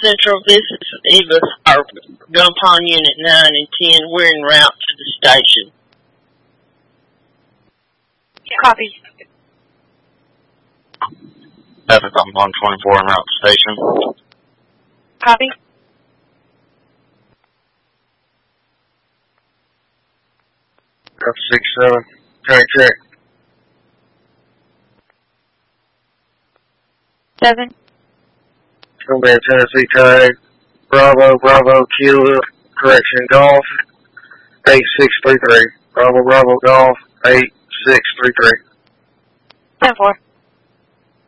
Central, this is Eva, our Gun Pawn Unit 9 and 10. We're en route to the station. Copy. Epic, I'm on 24 en route to station. Copy. Up 6-7. Check. 7. Gonna be a Tennessee tag. Bravo, Kilo, correction, Golf, 8633. Bravo, Golf, 8633. 10-4.